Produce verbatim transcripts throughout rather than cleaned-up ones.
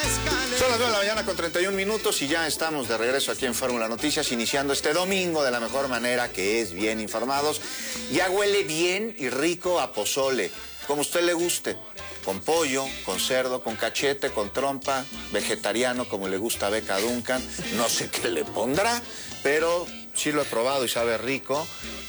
Son las nueve de la mañana con treinta y un minutos y ya estamos de regreso aquí en Fórmula Noticias, iniciando este domingo de la mejor manera, que es bien informados. Ya huele bien y rico a pozole, como a usted le guste, con pollo, con cerdo, con cachete, con trompa, vegetariano, como le gusta a Beca Duncan. No sé qué le pondrá, pero sí lo he probado y sabe rico.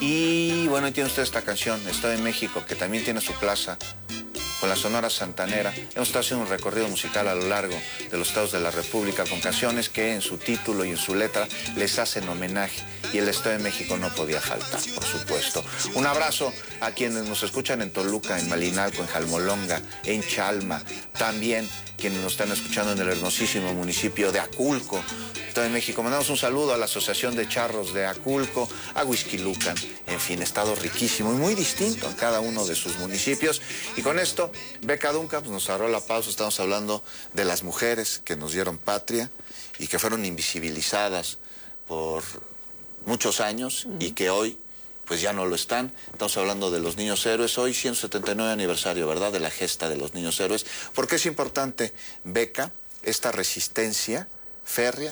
Y bueno, ahí tiene usted esta canción, Estoy en México, que también tiene su plaza con la Sonora Santanera. Hemos estado haciendo un recorrido musical a lo largo de los estados de la República con canciones que en su título y en su letra les hacen homenaje. Y el Estado de México no podía faltar, por supuesto. Un abrazo a quienes nos escuchan en Toluca, en Malinalco, en Jalmolonga, en Chalma. También quienes nos están escuchando en el hermosísimo municipio de Aculco, Estado de México. Mandamos un saludo a la Asociación de Charros de Aculco, a Huixquilucan. En fin, estado riquísimo y muy distinto en cada uno de sus municipios. Y con esto, Beca Duncan pues, nos agarró la pausa. Estamos hablando de las mujeres que nos dieron patria y que fueron invisibilizadas por muchos años uh-huh. y que hoy pues ya no lo están. Estamos hablando de los niños héroes. Hoy ciento setenta y nueve aniversario, ¿verdad?, de la gesta de los niños héroes. ¿Por qué es importante, Beca, esta resistencia férrea,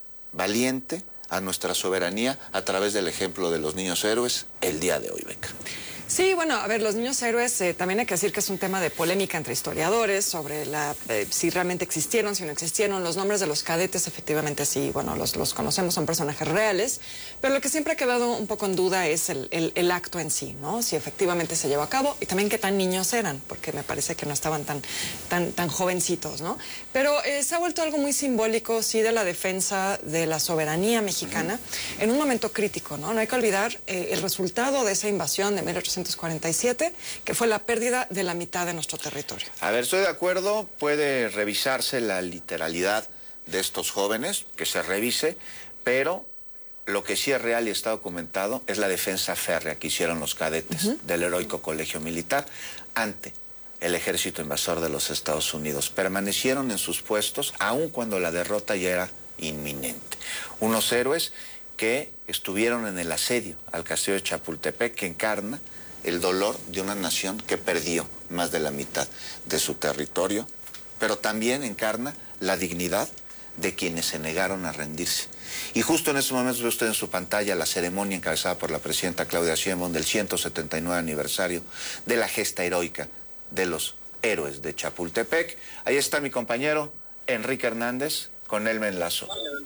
valiente a nuestra soberanía a través del ejemplo de los niños héroes el día de hoy, Beca? Sí, bueno, a ver, los niños héroes, eh, también hay que decir que es un tema de polémica entre historiadores sobre la, eh, si realmente existieron, si no existieron. Los nombres de los cadetes, efectivamente, sí, bueno, los, los conocemos, son personajes reales, pero lo que siempre ha quedado un poco en duda es el, el, el acto en sí, ¿no? Si efectivamente se llevó a cabo y también qué tan niños eran, porque me parece que no estaban tan, tan, tan jovencitos, ¿no? Pero eh, se ha vuelto algo muy simbólico, sí, de la defensa de la soberanía mexicana uh-huh. en un momento crítico, ¿no? No hay que olvidar eh, el resultado de esa invasión de mil ochocientos cuarenta y siete, que fue la pérdida de la mitad de nuestro territorio. A ver, estoy de acuerdo, puede revisarse la literalidad de estos jóvenes, que se revise, pero lo que sí es real y está documentado es la defensa férrea que hicieron los cadetes uh-huh. del heroico colegio militar ante el ejército invasor de los Estados Unidos. Permanecieron en sus puestos, aun cuando la derrota ya era inminente. Unos héroes que estuvieron en el asedio al castillo de Chapultepec, que encarna el dolor de una nación que perdió más de la mitad de su territorio, pero también encarna la dignidad de quienes se negaron a rendirse. Y justo en estos momentos ve usted en su pantalla la ceremonia encabezada por la presidenta Claudia Sheinbaum del ciento setenta y nueve aniversario de la gesta heroica de los héroes de Chapultepec. Ahí está mi compañero Enrique Hernández, con él me enlazo.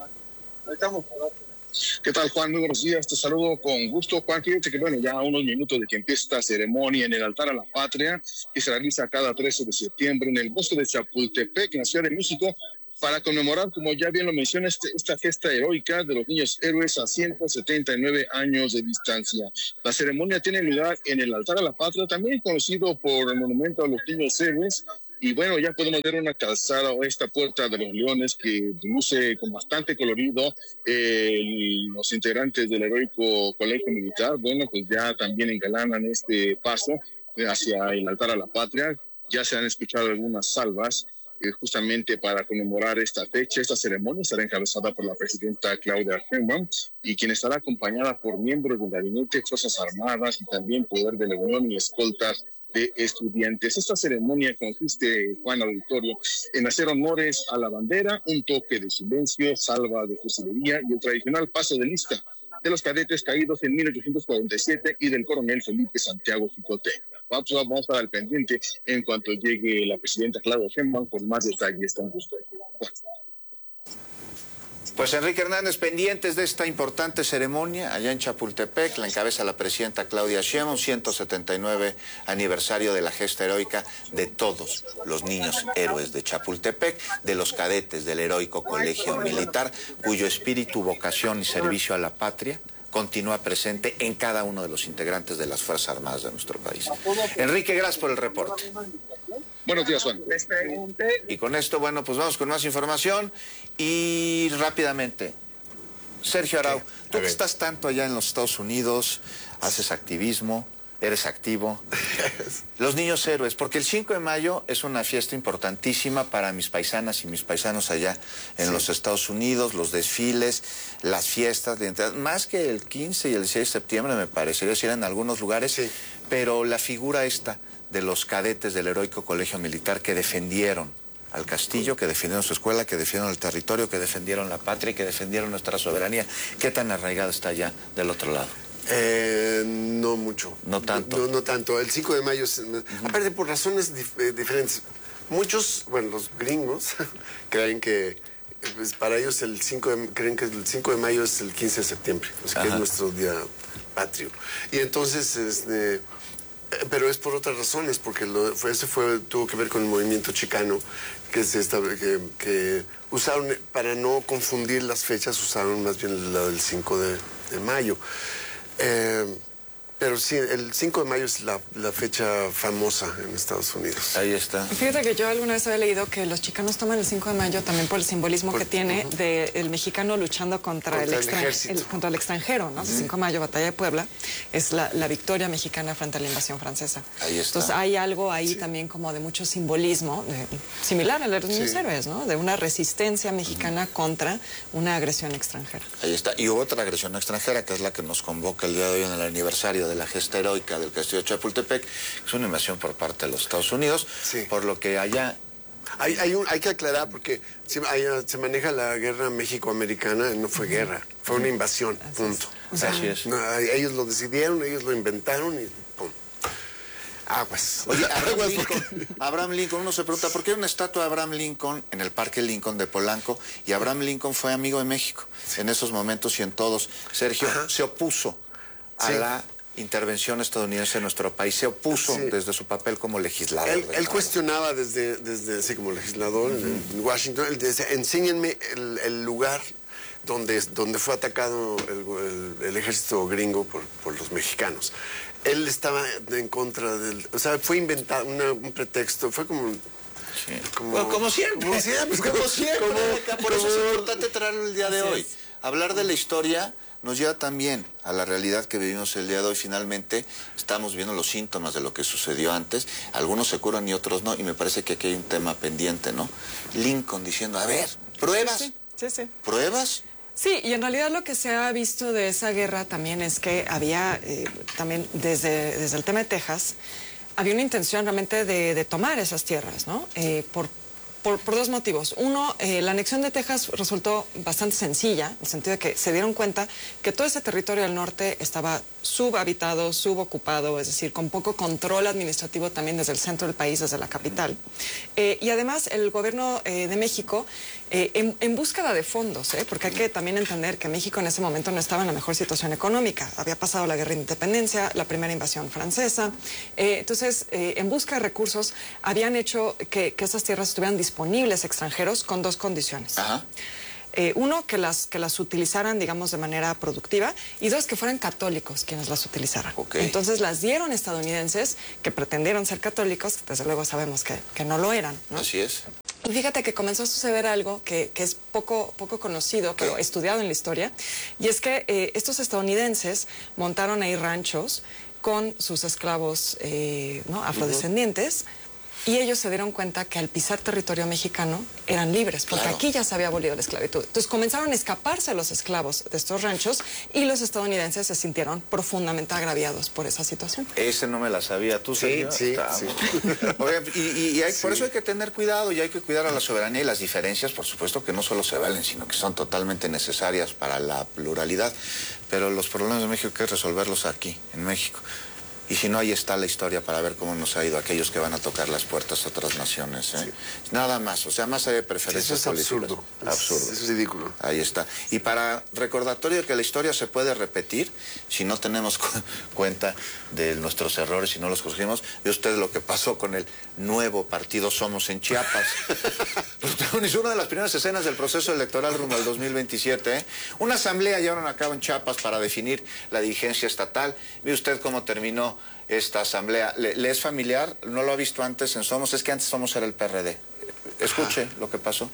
Ahí estamos. ¿Qué tal, Juan? Muy buenos días, te saludo con gusto, Juan. Fíjate que, bueno, ya a unos minutos de que empiece esta ceremonia en el altar a la patria, que se realiza cada trece de septiembre en el bosque de Chapultepec, en la Ciudad de México, para conmemorar, como ya bien lo mencioné, este, esta gesta heroica de los niños héroes a ciento setenta y nueve años de distancia. La ceremonia tiene lugar en el altar a la patria, también conocido por el monumento a los niños héroes. Y bueno, ya podemos ver una calzada o esta puerta de los leones que luce con bastante colorido. Eh, los integrantes del heroico colegio militar, bueno, pues ya también engalanan este paso hacia el altar a la patria. Ya se han escuchado algunas salvas eh, justamente para conmemorar esta fecha. Esta ceremonia estará encabezada por la presidenta Claudia Sheinbaum y quien estará acompañada por miembros del gabinete, Fuerzas Armadas y también Poder de la Unión y escoltas de estudiantes. Esta ceremonia consiste, Juan Auditorio, en hacer honores a la bandera, un toque de silencio, salva de fusilería y el tradicional paso de lista de los cadetes caídos en mil ochocientos cuarenta y siete y del coronel Felipe Santiago Jicote. Vamos, vamos a estar al pendiente en cuanto llegue la presidenta Claudia Sheinbaum con más detalles. Con gusto. Pues Enrique Hernández, pendientes de esta importante ceremonia allá en Chapultepec, la encabeza la presidenta Claudia Sheinbaum, ciento setenta y nueve aniversario de la gesta heroica de todos los niños héroes de Chapultepec, de los cadetes del heroico colegio militar, cuyo espíritu, vocación y servicio a la patria continúa presente en cada uno de los integrantes de las Fuerzas Armadas de nuestro país. Enrique, gracias por el reporte. Buenos días, Juan. Y con esto, bueno, pues vamos con más información y rápidamente. Sergio Arau, tú que estás tanto allá en los Estados Unidos, haces activismo, eres activo. Los niños héroes, porque el cinco de mayo es una fiesta importantísima para mis paisanas y mis paisanos allá en sí. los Estados Unidos, los desfiles, las fiestas, de entrada, más que el quince y el dieciséis de septiembre me parecería decir en algunos lugares, sí. pero la figura esta de los cadetes del heroico colegio militar que defendieron al Castillo, que defendieron su escuela, que defendieron el territorio, que defendieron la patria y que defendieron nuestra soberanía. ¿Qué tan arraigado está ya del otro lado? Eh, no mucho. No tanto. No, no tanto. El cinco de mayo, es, uh-huh. aparte por razones dif eh, diferentes. Muchos, bueno, los gringos creen que, pues, para ellos el cinco de, creen que el cinco de mayo es el quince de septiembre, o sea, que es nuestro día patrio. Y entonces, este, pero es por otras razones, porque lo, fue, ese fue, tuvo que ver con el movimiento chicano, que, se estable, que, que usaron, para no confundir las fechas, usaron más bien la del cinco de mayo. Eh, pero sí, el cinco de mayo es la, la fecha famosa en Estados Unidos. Ahí está. Fíjate que yo alguna vez había leído que los chicanos toman el cinco de mayo también por el simbolismo por, que tiene uh-huh. del mexicano luchando contra, contra, el, extran el, el, contra el extranjero, ¿no? Uh-huh. El cinco de mayo, Batalla de Puebla, es la, la victoria mexicana frente a la invasión francesa. Ahí está. Entonces hay algo ahí sí. también como de mucho simbolismo, de, similar a los niños sí. héroes, ¿no? De una resistencia mexicana uh-huh. contra una agresión extranjera. Ahí está. Y otra agresión extranjera, que es la que nos convoca el día de hoy en el aniversario de la gesta heroica del Castillo de Chapultepec, es una invasión por parte de los Estados Unidos, sí. por lo que allá... Hay, hay, un, hay que aclarar, porque se, hay, se maneja la guerra México-americana, no fue guerra, fue una invasión, Así punto. Es. O sea, Así es. No, ellos lo decidieron, ellos lo inventaron y pum. Aguas. Oye, Abraham Lincoln, Abraham Lincoln, uno se pregunta, ¿por qué hay una estatua de Abraham Lincoln en el Parque Lincoln de Polanco? Y Abraham Lincoln fue amigo de México, sí. en esos momentos y en todos. Sergio Ajá. se opuso a sí. la intervención estadounidense en nuestro país, se opuso sí. desde su papel como legislador. Él, él cuestionaba desde, desde sí, como legislador uh-huh. en Washington, él decía, enséñenme el, el lugar donde, donde fue atacado el, el, el ejército gringo por, por los mexicanos. Él estaba en contra del... O sea, fue inventado una, un pretexto, fue como... Sí. Como, bueno, como siempre, como siempre, como, como siempre. Como, por eso como, es importante traerlo el día de hoy. Es. Hablar de la historia nos lleva también a la realidad que vivimos el día de hoy. Finalmente estamos viendo los síntomas de lo que sucedió antes. Algunos se curan y otros no. Y me parece que aquí hay un tema pendiente, ¿no? Lincoln diciendo, a ver, ¿pruebas? Sí, sí, sí. ¿Pruebas? Sí, y en realidad lo que se ha visto de esa guerra también es que había, eh, también desde, desde el tema de Texas, había una intención realmente de, de tomar esas tierras, ¿no? Eh, por Por, por dos motivos. Uno, eh, la anexión de Texas resultó bastante sencilla, en el sentido de que se dieron cuenta que todo ese territorio del norte estaba subhabitado, subocupado, es decir, con poco control administrativo también desde el centro del país, desde la capital. Eh, y además el gobierno eh, de México, eh, en, en búsqueda de fondos, eh, porque hay que también entender que México en ese momento no estaba en la mejor situación económica. Había pasado la guerra de independencia, la primera invasión francesa. Eh, entonces, eh, en busca de recursos, habían hecho que, que esas tierras estuvieran disponibles disponibles extranjeros con dos condiciones. Ajá. Eh, uno, que las, que las utilizaran, digamos, de manera productiva, y dos, que fueran católicos quienes las utilizaran. Okay. Entonces las dieron estadounidenses que pretendieron ser católicos, desde luego sabemos que, que no lo eran, ¿no? Así es. Y fíjate que comenzó a suceder algo que, que es poco, poco conocido, pero estudiado en la historia, y es que eh, estos estadounidenses montaron ahí ranchos con sus esclavos eh, ¿no? afrodescendientes, uh-huh. Y ellos se dieron cuenta que al pisar territorio mexicano eran libres, porque claro. aquí ya se había abolido la esclavitud. Entonces comenzaron a escaparse los esclavos de estos ranchos y los estadounidenses se sintieron profundamente agraviados por esa situación. Ese no me la sabía. ¿Tú, sí, sí, sí. Oigan, y, y, y hay, sí. por eso hay que tener cuidado y hay que cuidar a la soberanía y las diferencias, por supuesto, que no solo se valen, sino que son totalmente necesarias para la pluralidad. Pero los problemas de México hay que resolverlos aquí, en México. Y si no, ahí está la historia para ver cómo nos ha ido aquellos que van a tocar las puertas a otras naciones. ¿eh? Sí. Nada más, o sea, más allá de preferencias sí, eso es políticas. Absurdo. Absurdo. Eso es ridículo. Ahí está. Y para recordatorio de que la historia se puede repetir, si no tenemos cu cuenta de nuestros errores y no los corregimos, ve usted lo que pasó con el nuevo partido Somos en Chiapas. Es una de las primeras escenas del proceso electoral rumbo al dos mil veintisiete. ¿eh? Una asamblea llevaron a cabo en Chiapas para definir la dirigencia estatal. Ve usted cómo terminó esta asamblea. ¿Le, ¿Le es familiar? ¿No lo ha visto antes en Somos? Es que antes Somos era el P R D. Escuche Ajá. lo que pasó.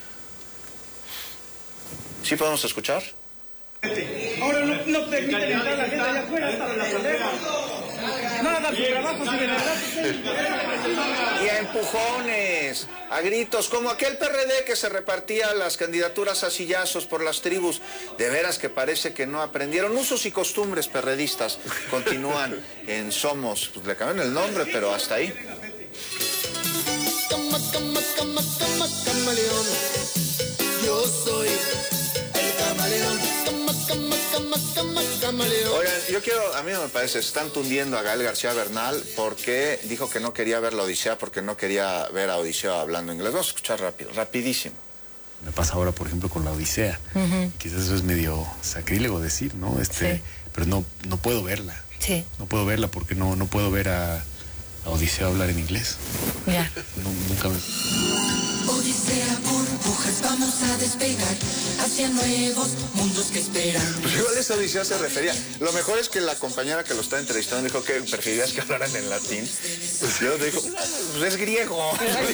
¿Sí podemos escuchar? Ahora no, no permiten entrar la gente allá afuera hasta la asamblea. Nada, su trabajo, si de verdad... Y a empujones, a gritos, como aquel P R D que se repartía las candidaturas a sillazos por las tribus. De veras que parece que no aprendieron. Usos y costumbres perredistas continúan en Somos. Pues le cambiaron el nombre, pero hasta ahí. cama, cama, camaleón. Yo soy el camaleón. Cama, cama, cama, cama, camaleón. Oigan, yo quiero, a mí me parece, están tundiendo a Gael García Bernal porque dijo que no quería ver la Odisea, porque no quería ver a Odiseo hablando inglés. Vamos a escuchar rápido, rapidísimo. Me pasa ahora, por ejemplo, con la Odisea. Uh-huh. Quizás eso es medio sacrílego decir, ¿no? Este, sí. Pero no, no puedo verla. Sí. No puedo verla porque no, no puedo ver a, a Odiseo hablar en inglés. Ya. Yeah. No, nunca me... Odisea, burbujas, vamos a despegar hacia nuevos mundos que esperan. Pues igual esa Odisea se refería. Lo mejor es que la compañera que lo está entrevistando dijo que preferías que hablaran en latín. Pues yo dijo, pues es griego.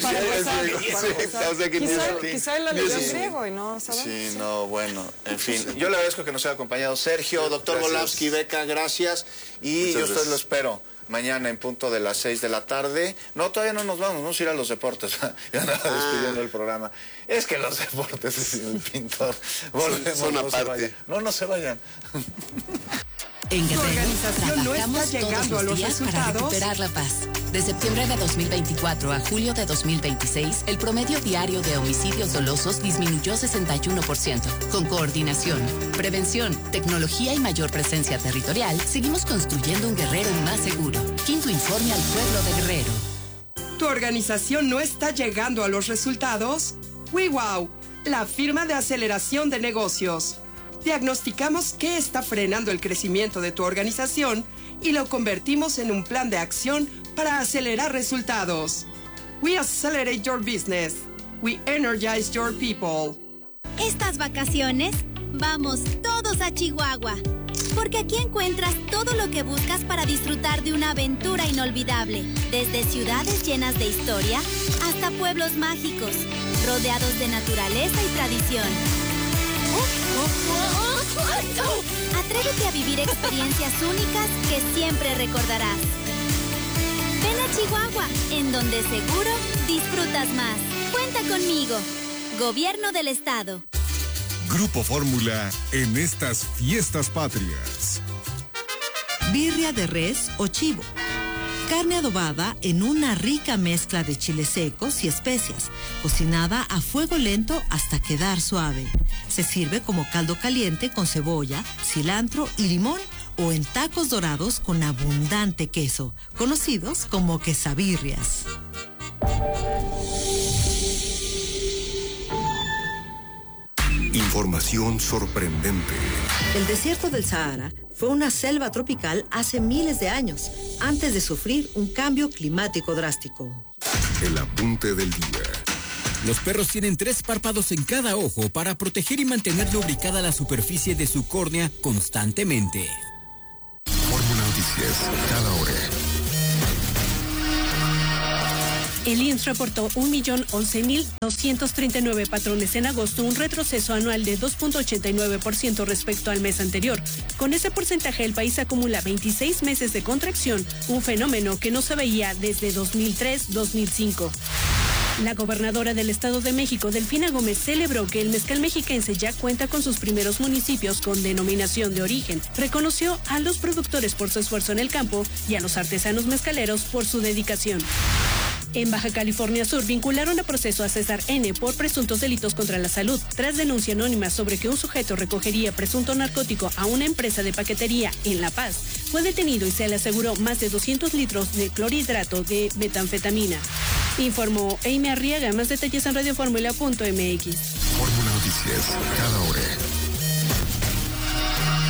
Quizá la leyó en griego y no sabemos. Sí, no, bueno, en fin. Yo le agradezco que nos haya acompañado Sergio, doctor Volavsky, Beca, gracias. Y Muchas yo ustedes lo espero mañana en punto de las seis de la tarde. No, todavía no nos vamos, vamos a ir a los deportes. Ya andaba ah. despidiendo el programa. Es que los deportes es el pintor. Volvemos, son no aparte. Se no, no se vayan. En Guerrero, organización no está llegando a los resultados para recuperar la paz. De septiembre de dos mil veinticuatro a julio de dos mil veintiséis, el promedio diario de homicidios dolosos disminuyó sesenta y uno por ciento. Con coordinación, prevención, tecnología y mayor presencia territorial, seguimos construyendo un Guerrero más seguro. Quinto informe al pueblo de Guerrero. ¿Tu organización no está llegando a los resultados? WeWow, la firma de aceleración de negocios. Diagnosticamos qué está frenando el crecimiento de tu organización y lo convertimos en un plan de acción para acelerar resultados. We accelerate your business. We energize your people. Estas vacaciones, vamos todos a Chihuahua. Porque aquí encuentras todo lo que buscas para disfrutar de una aventura inolvidable. Desde ciudades llenas de historia hasta pueblos mágicos, rodeados de naturaleza y tradición. Atrévete a vivir experiencias únicas que siempre recordarás. Ven a Chihuahua, en donde seguro disfrutas más. Cuenta conmigo. Gobierno del Estado. Grupo Fórmula en estas fiestas patrias. Birria de res o chivo. Carne adobada en una rica mezcla de chiles secos y especias, cocinada a fuego lento hasta quedar suave. Se sirve como caldo caliente con cebolla, cilantro y limón o en tacos dorados con abundante queso, conocidos como quesabirrias. Información sorprendente. El desierto del Sahara fue una selva tropical hace miles de años, antes de sufrir un cambio climático drástico. El apunte del día. Los perros tienen tres párpados en cada ojo para proteger y mantener lubricada la superficie de su córnea constantemente. Fórmula Noticias, cada hora. El I M S S reportó un millón once mil doscientos treinta y nueve patrones en agosto, un retroceso anual de dos punto ochenta y nueve por ciento respecto al mes anterior. Con ese porcentaje, el país acumula veintiséis meses de contracción, un fenómeno que no se veía desde dos mil tres a dos mil cinco. La gobernadora del Estado de México, Delfina Gómez, celebró que el mezcal mexiquense ya cuenta con sus primeros municipios con denominación de origen. Reconoció a los productores por su esfuerzo en el campo y a los artesanos mezcaleros por su dedicación. En Baja California Sur vincularon a proceso a César N. por presuntos delitos contra la salud, tras denuncia anónima sobre que un sujeto recogería presunto narcótico a una empresa de paquetería en La Paz. Fue detenido y se le aseguró más de doscientos litros de clorhidrato de metanfetamina. Informó Eime Arriaga. Más detalles en radio fórmula punto m x. Fórmula Noticias, cada hora.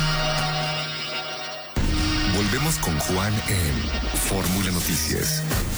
Volvemos con Juan en Fórmula Noticias.